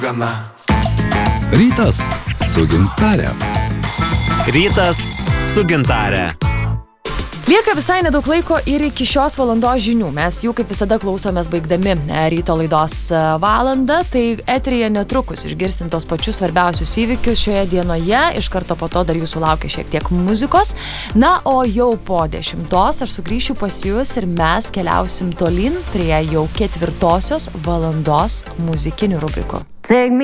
Rytas su gintare. Rytas su gintare. Lieka visai nedaug laiko ir iki šios valandos žinių. Mes jų kaip visada klausomės baigdami ryto laidos valandą. Tai eteryje netrukus išgirsim tos pačius svarbiausius įvykius šioje dienoje. Iš karto po to dar jūsų laukia šiek tiek muzikos. Na, o jau po 10 aš sugrįšiu pas jūs ir mes keliausim tolyn prie jau 4 valandos muzikinių rubrikų.